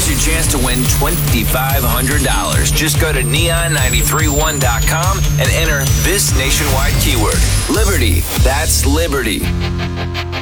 your chance to win $2,500. Just go to neon931.com and enter this nationwide keyword. Liberty. That's Liberty.